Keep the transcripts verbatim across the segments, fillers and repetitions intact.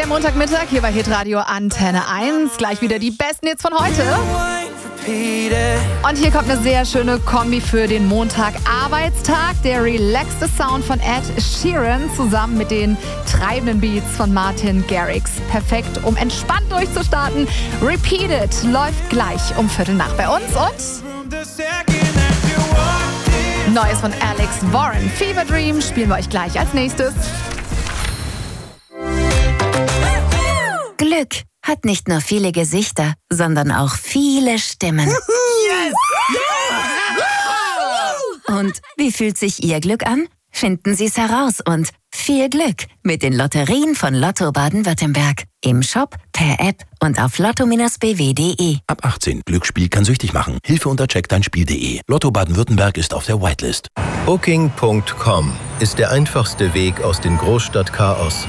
Montagmittag hier bei Hitradio Antenne eins. Gleich wieder die besten Hits von heute. Und hier kommt eine sehr schöne Kombi für den Montag-Arbeitstag. Der relaxte Sound von Ed Sheeran zusammen mit den treibenden Beats von Martin Garrix. Perfekt, um entspannt durchzustarten. Repeat It läuft gleich um Viertel nach bei uns. Und Neues von Alex Warren. Fever Dream spielen wir euch gleich als nächstes. Glück hat nicht nur viele Gesichter, sondern auch viele Stimmen. Yes! Yeah! Und wie fühlt sich Ihr Glück an? Finden Sie es heraus und viel Glück mit den Lotterien von Lotto Baden-Württemberg. Im Shop, per App und auf lotto b w punkt de. Ab achtzehn. Glücksspiel kann süchtig machen. Hilfe unter check dein spiel punkt de. Lotto Baden-Württemberg ist auf der Whitelist. Booking punkt com ist der einfachste Weg aus dem Großstadtchaos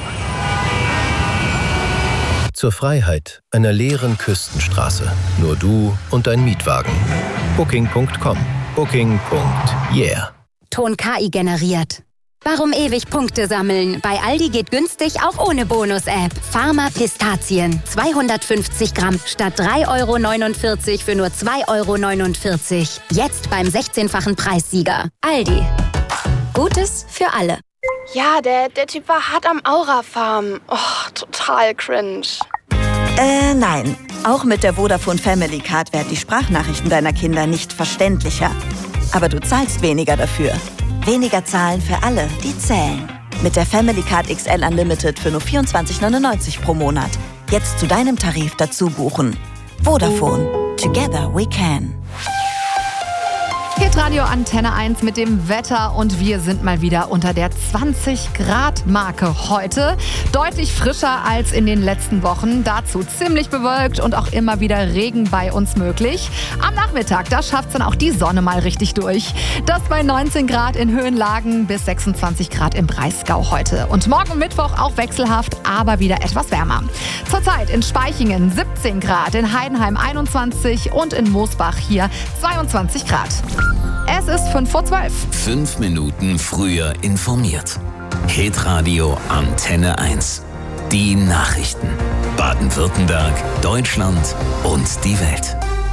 zur Freiheit einer leeren Küstenstraße. Nur du und dein Mietwagen. Booking punkt com. Booking. Yeah. Ton K I generiert. Warum ewig Punkte sammeln? Bei Aldi geht günstig auch ohne Bonus-App. Pharma Pistazien. zweihundertfünfzig Gramm statt drei Euro neunundvierzig für nur zwei Euro neunundvierzig. Jetzt beim sechzehnfachen Preissieger. Aldi. Gutes für alle. Ja, der, der Typ war hart am Aura-Farm. Oh, total cringe. Äh, nein. Auch mit der Vodafone Family Card werden die Sprachnachrichten deiner Kinder nicht verständlicher. Aber du zahlst weniger dafür. Weniger zahlen für alle, die zählen. Mit der Family Card X L Unlimited für nur vierundzwanzig neunundneunzig pro Monat. Jetzt zu deinem Tarif dazu buchen. Vodafone. Together we can. Hitradio Antenne eins mit dem Wetter und wir sind mal wieder unter der zwanzig Grad Marke heute. Deutlich frischer als in den letzten Wochen. Dazu ziemlich bewölkt und auch immer wieder Regen bei uns möglich. Am Nachmittag, da schafft es dann auch die Sonne mal richtig durch. Das bei neunzehn Grad in Höhenlagen bis sechsundzwanzig Grad im Breisgau heute. Und morgen Mittwoch auch wechselhaft, aber wieder etwas wärmer. Zurzeit in Spaichingen siebzehn Grad, in Heidenheim einundzwanzig und in Moosbach hier zweiundzwanzig Grad. Es ist fünf vor zwölf. Fünf Minuten früher informiert. Hitradio Antenne eins. Die Nachrichten. Baden-Württemberg, Deutschland und die Welt.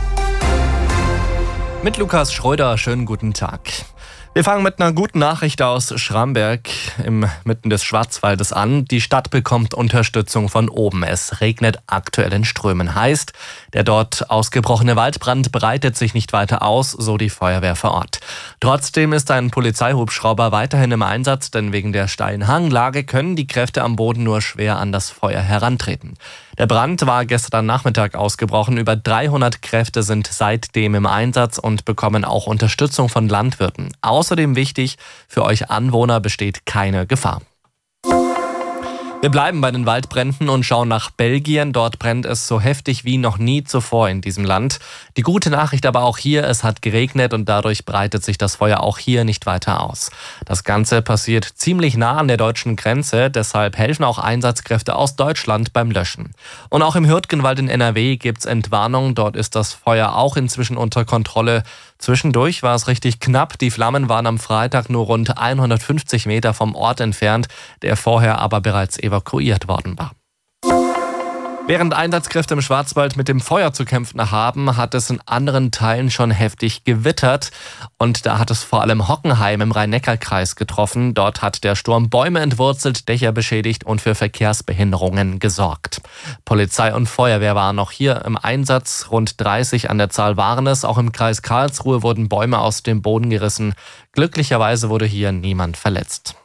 Mit Lukas Schröder, schönen guten Tag. Wir fangen mit einer guten Nachricht aus Schramberg im Mitten des Schwarzwaldes an. Die Stadt bekommt Unterstützung von oben. Es regnet aktuell in Strömen. Heißt, der dort ausgebrochene Waldbrand breitet sich nicht weiter aus, so die Feuerwehr vor Ort. Trotzdem ist ein Polizeihubschrauber weiterhin im Einsatz, denn wegen der steilen Hanglage können die Kräfte am Boden nur schwer an das Feuer herantreten. Der Brand war gestern Nachmittag ausgebrochen. Über dreihundert Kräfte sind seitdem im Einsatz und bekommen auch Unterstützung von Landwirten. Außerdem wichtig, für euch Anwohner besteht keine Gefahr. Wir bleiben bei den Waldbränden und schauen nach Belgien. Dort brennt es so heftig wie noch nie zuvor in diesem Land. Die gute Nachricht aber auch hier, es hat geregnet und dadurch breitet sich das Feuer auch hier nicht weiter aus. Das Ganze passiert ziemlich nah an der deutschen Grenze, deshalb helfen auch Einsatzkräfte aus Deutschland beim Löschen. Und auch im Hürtgenwald in N R W gibt's Entwarnung, dort ist das Feuer auch inzwischen unter Kontrolle. Zwischendurch war es richtig knapp, die Flammen waren am Freitag nur rund hundertfünfzig Meter vom Ort entfernt, der vorher aber bereits evakuiert worden war. Während Einsatzkräfte im Schwarzwald mit dem Feuer zu kämpfen haben, hat es in anderen Teilen schon heftig gewittert. Und da hat es vor allem Hockenheim im Rhein-Neckar-Kreis getroffen. Dort hat der Sturm Bäume entwurzelt, Dächer beschädigt und für Verkehrsbehinderungen gesorgt. Polizei und Feuerwehr waren noch hier im Einsatz. Rund dreißig an der Zahl waren es. Auch im Kreis Karlsruhe wurden Bäume aus dem Boden gerissen. Glücklicherweise wurde hier niemand verletzt.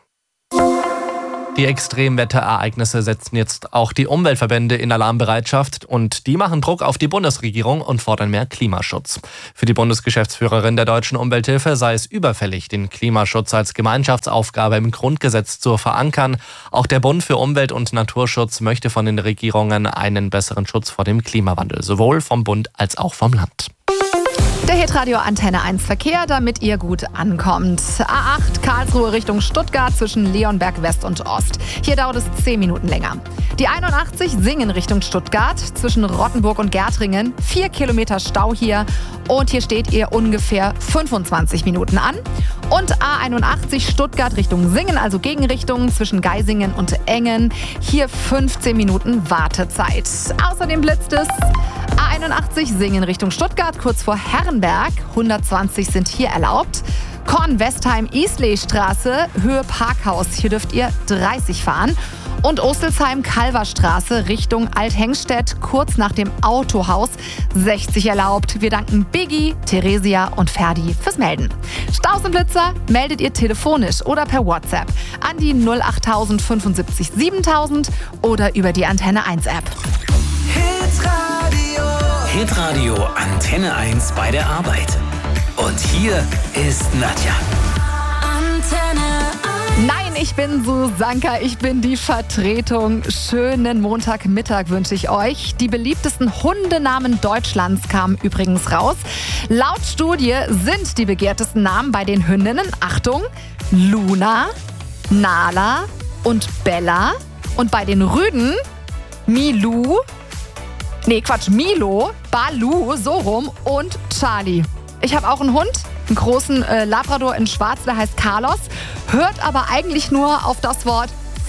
Die Extremwetterereignisse setzen jetzt auch die Umweltverbände in Alarmbereitschaft und die machen Druck auf die Bundesregierung und fordern mehr Klimaschutz. Für die Bundesgeschäftsführerin der Deutschen Umwelthilfe sei es überfällig, den Klimaschutz als Gemeinschaftsaufgabe im Grundgesetz zu verankern. Auch der Bund für Umwelt- und Naturschutz möchte von den Regierungen einen besseren Schutz vor dem Klimawandel, sowohl vom Bund als auch vom Land. Der Hitradio Antenne eins Verkehr, damit ihr gut ankommt. A acht Karlsruhe Richtung Stuttgart zwischen Leonberg West und Ost. Hier dauert es zehn Minuten länger. Die einundachtzig Singen Richtung Stuttgart zwischen Rottenburg und Gärtringen. Vier Kilometer Stau hier und hier steht ihr ungefähr fünfundzwanzig Minuten an. Und A einundachtzig Stuttgart Richtung Singen, also Gegenrichtung zwischen Geisingen und Engen. Hier fünfzehn Minuten Wartezeit. Außerdem blitzt es. A einundachtzig Singen Richtung Stuttgart, kurz vor Herrenberg. hundertzwanzig sind hier erlaubt. Kornwestheim-Isley-Straße, Höhe Parkhaus. Hier dürft ihr dreißig fahren. Und Ostelsheim-Kalverstraße Richtung Althengstedt, kurz nach dem Autohaus, sechzig erlaubt. Wir danken Biggie, Theresia und Ferdi fürs Melden. Staus und Blitzer meldet ihr telefonisch oder per WhatsApp an die null acht null fünfundsiebzig siebentausend oder über die Antenne eins App. Hitradio. Hitradio Antenne eins bei der Arbeit. Und hier ist Nadja. Antenne eins. Nein, ich bin Susanka, ich bin die Vertretung. Schönen Montagmittag wünsche ich euch. Die beliebtesten Hundenamen Deutschlands kamen übrigens raus. Laut Studie sind die begehrtesten Namen bei den Hündinnen, Achtung, Luna, Nala und Bella. Und bei den Rüden Milou, nee Quatsch, Milo, Balu, so rum und Charlie. Ich habe auch einen Hund, einen großen äh, Labrador in Schwarz, der heißt Carlos, hört aber eigentlich nur auf das Wort